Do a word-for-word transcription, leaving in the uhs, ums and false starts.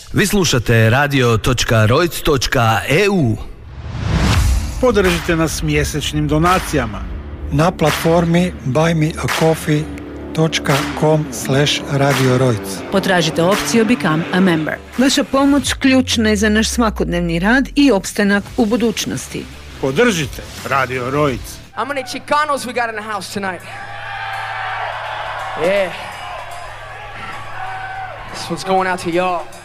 Vi slušate radio točka rojc točka e u. Podržite nas mjesečnim donacijama na platformi buy me a coffee dot com slash radio rojc. Potražite opciju Become a Member. Vaša pomoć ključna je za naš svakodnevni rad i opstanak u budućnosti. Podržite Radio Rojc. How many Chicanos we got in the house tonight? Yeah. This one's going out to y'all.